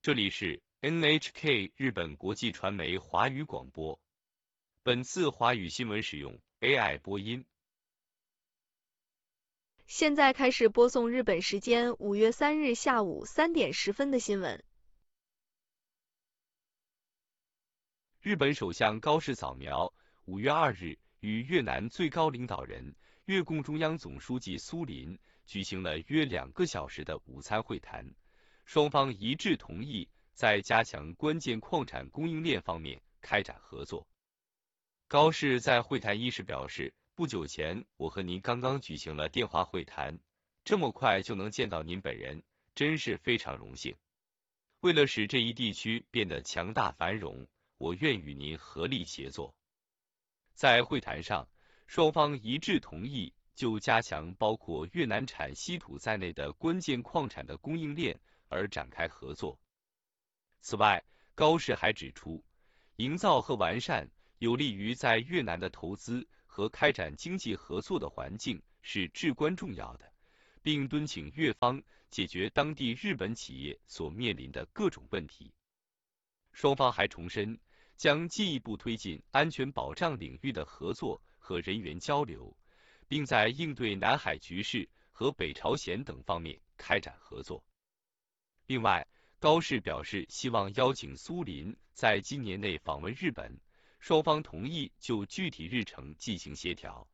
这里是 NHK 日本国际传媒华语广播。本次华语新闻使用 AI 播音。 现在开始播送日本时间5月3日下午3点10分的新闻。 日本首相高市早苗5月2日与越南最高领导人、越共中央总书记苏林举行了约2个小时的午餐会谈，双方一致同意在加强关键矿产供应链方面开展合作。高市在会谈伊始表示，不久前我和您刚刚举行了电话会谈，这么快就能见到您本人，真是非常荣幸。为了使这一地区变得强大繁荣，我愿与您合力协作。在会谈上，双方一致同意就加强包括越南产稀土在内的关键矿产的供应链而展开合作。此外，高市还指出，营造和完善有利于在越南的投资和开展经济合作的环境是至关重要的，并敦请越方解决当地日本企业所面临的各种问题。双方还重申将进一步推进安全保障领域的合作和人员交流，并在应对南海局势和北朝鲜等方面开展合作。另外，高市表示希望邀请苏林在今年内访问日本，双方同意就具体日程进行协调。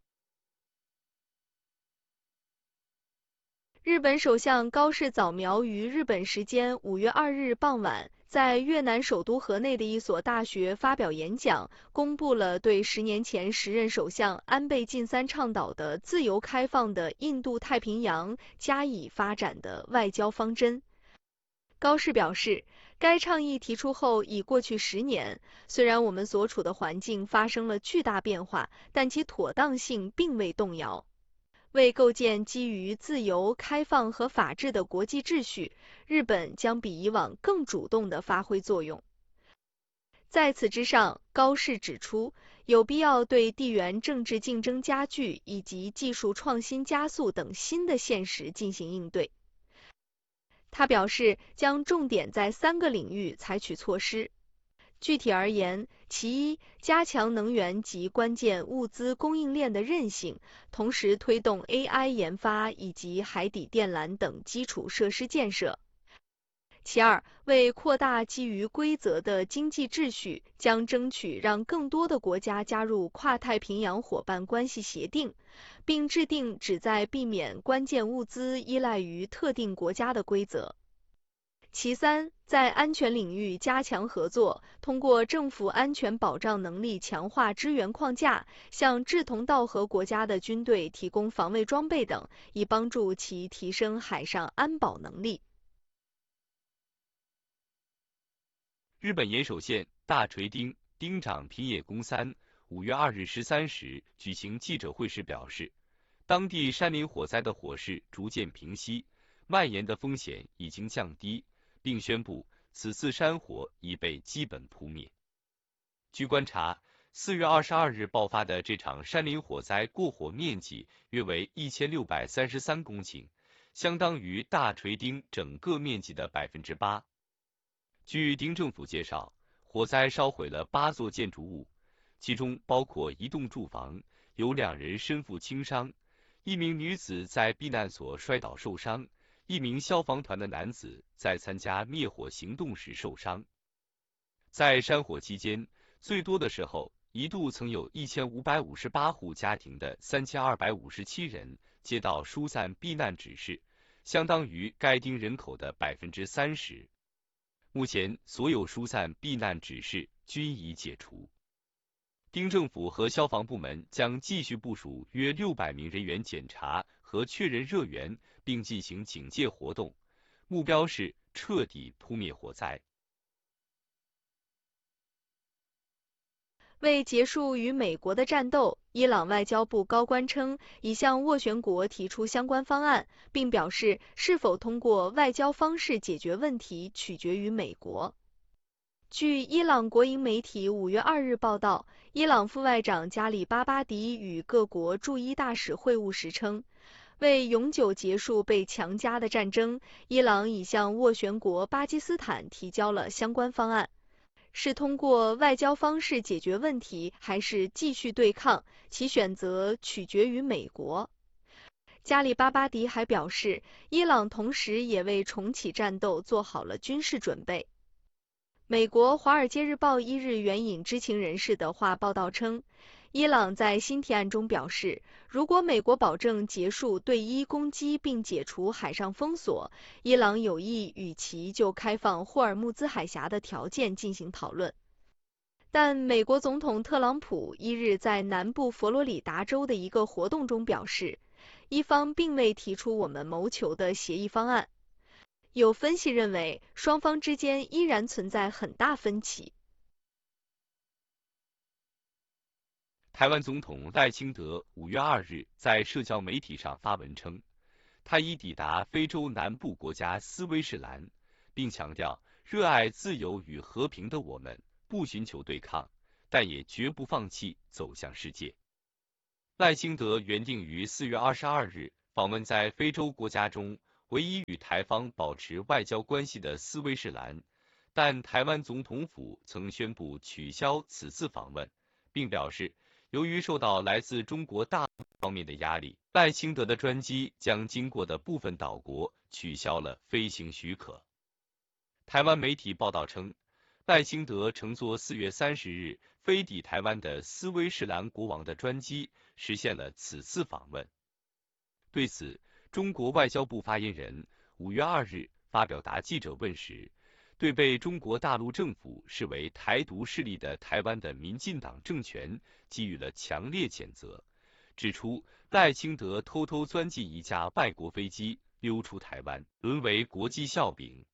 日本首相高市早苗于日本时间5月2日傍晚，在越南首都河内的一所大学发表演讲，公布了对10年前时任首相安倍晋三倡导的自由开放的印度太平洋加以发展的外交方针。高市表示，该倡议提出后已过去10年，虽然我们所处的环境发生了巨大变化，但其妥当性并未动摇。为构建基于自由、开放和法治的国际秩序，日本将比以往更主动地发挥作用。在此之上，高市指出，有必要对地缘政治竞争加剧以及技术创新加速等新的现实进行应对。他表示，将重点在3个领域采取措施。具体而言，其一，加强能源及关键物资供应链的韧性，同时推动 AI 研发以及海底电缆等基础设施建设。其二，为扩大基于规则的经济秩序，将争取让更多的国家加入跨太平洋伙伴关系协定，并制定旨在避免关键物资依赖于特定国家的规则。其三，在安全领域加强合作，通过政府安全保障能力强化支援框架，向志同道合国家的军队提供防卫装备等，以帮助其提升海上安保能力。 日本岩手县大锤町町长平野公三5月2日13时举行记者会时表示，当地山林火灾的火势逐渐平息，蔓延的风险已经降低，并宣布此次山火已被基本扑灭。据观察，4月22日爆发的这场山林火灾过火面积约为1633公顷，相当于大锤町整个面积的8%。据町政府介绍，火灾烧毁了8座建筑物，其中包括1栋住房，有2人身负轻伤，1名女子在避难所摔倒受伤，1名消防团的男子在参加灭火行动时受伤。在山火期间，最多的时候一度曾有1558户家庭的3257人接到疏散避难指示，相当于该町人口的30%。目前，所有疏散避难指示均已解除。町政府和消防部门将继续部署约600名人员检查和确认热源，并进行警戒活动，目标是彻底扑灭火灾。 为结束与美国的战斗，伊朗外交部高官称已向斡旋国提出相关方案，并表示是否通过外交方式解决问题取决于美国。据伊朗国营媒体5月2日报道，伊朗副外长加里巴巴迪与各国驻伊大使会晤时称， 为永久结束被强加的战争，伊朗已向斡旋国巴基斯坦提交了相关方案。是通过外交方式解决问题，还是继续对抗，其选择取决于美国。加里巴巴迪还表示，伊朗同时也为重启战斗做好了军事准备。美国《华尔街日报》1日援引知情人士的话报道称，伊朗在新提案中表示，如果美国保证结束对伊攻击并解除海上封锁，伊朗有意与其就开放霍尔木兹海峡的条件进行讨论。但美国总统特朗普1日在南部佛罗里达州的一个活动中表示，伊方并未提出我们谋求的协议方案。有分析认为，双方之间依然存在很大分歧。 台湾总统赖清德5月2日在社交媒体上发文称，他已抵达非洲南部国家斯威士兰，并强调，热爱自由与和平的我们不寻求对抗，但也绝不放弃走向世界。赖清德原定于4月22日访问在非洲国家中唯一与台方保持外交关系的斯威士兰，但台湾总统府曾宣布取消此次访问，并表示，由于受到来自中国大陆方面的压力，赖清德的专机将经过的部分岛国取消了飞行许可。台湾媒体报道称，赖清德乘坐4月30日飞抵台湾的斯威士兰国王的专机，实现了此次访问。对此，中国外交部发言人5月2日发表答记者问时，对被中国大陆政府视为台独势力的台湾的民进党政权给予了强烈谴责，指出赖清德偷偷钻进一架外国飞机溜出台湾，沦为国际笑柄。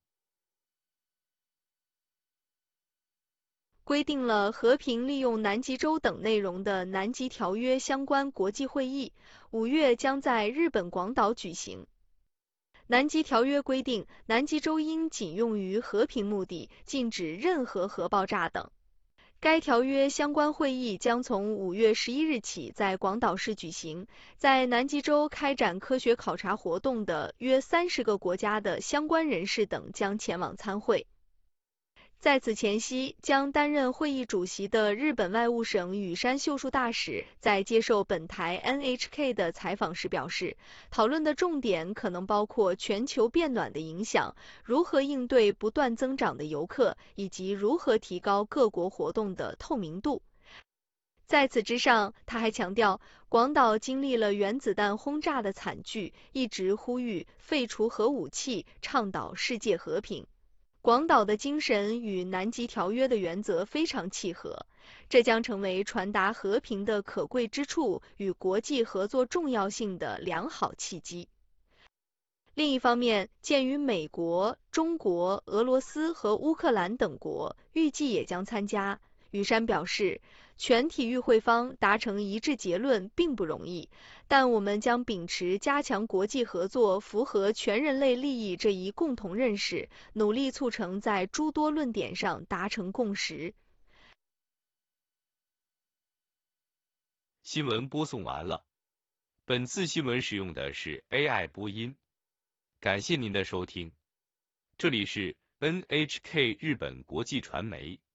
规定了和平利用南极洲等内容的南极条约相关国际会议5月将在日本广岛举行。南极条约规定，南极洲应仅用于和平目的，禁止任何核爆炸等。该条约相关会议将从5月11日起在广岛市举行，在南极洲开展科学考察活动的约30个国家的相关人士等将前往参会。在此前夕，将担任会议主席的日本外务省羽山秀树大使在接受本台 NHK 的采访时表示，讨论的重点可能包括全球变暖的影响、如何应对不断增长的游客，以及如何提高各国活动的透明度。在此之上，他还强调，广岛经历了原子弹轰炸的惨剧，一直呼吁废除核武器，倡导世界和平。广岛的精神与南极条约的原则非常契合，这将成为传达和平的可贵之处与国际合作重要性的良好契机。另一方面，鉴于美国、中国、俄罗斯和乌克兰等国预计也将参加，羽山表示，全体与会方达成一致结论并不容易，但我们将秉持加强国际合作、符合全人类利益这一共同认识，努力促成在诸多论点上达成共识。 新闻播送完了，本次新闻使用的是 AI 播音，感谢您的收听，这里是 NHK 日本国际传媒。